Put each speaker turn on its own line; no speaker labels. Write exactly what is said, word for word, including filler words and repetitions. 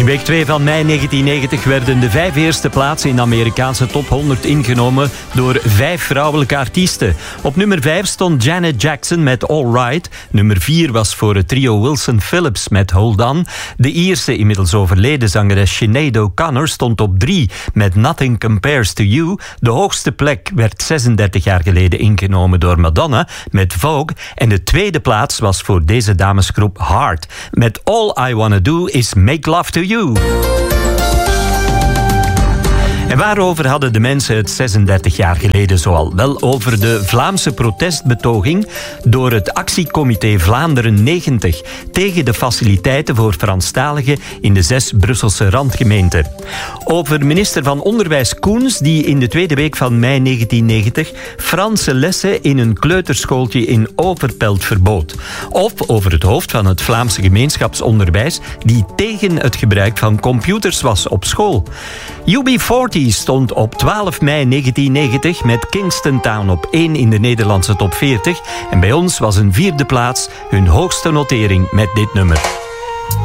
In week twee van mei negentien negentig werden de vijf eerste plaatsen in de Amerikaanse top honderd ingenomen door vijf vrouwelijke artiesten. Op nummer vijf stond Janet Jackson met All Right. Nummer vier was voor het trio Wilson Phillips met Hold On. De Ierse, inmiddels overleden zangeres Sinead O'Connor stond op drie met Nothing Compares to You. De hoogste plek werd zesendertig jaar geleden ingenomen door Madonna met Vogue. En de tweede plaats was voor deze damesgroep Heart met All I Wanna Do Is Make Love to You. En waarover hadden de mensen het zesendertig jaar geleden zoal? Wel over de Vlaamse protestbetoging door het actiecomité Vlaanderen negentig tegen de faciliteiten voor Franstaligen in de zes Brusselse randgemeenten. Over minister van Onderwijs Koens die in de tweede week van mei negentien negentig Franse lessen in een kleuterschooltje in Overpelt verbood. Of over het hoofd van het Vlaamse gemeenschapsonderwijs die tegen het gebruik van computers was op school. U B veertig stond op twaalf mei negentien negentig met Kingston Town op één in de Nederlandse top veertig. En bij ons was een vierde plaats hun hoogste notering met dit nummer.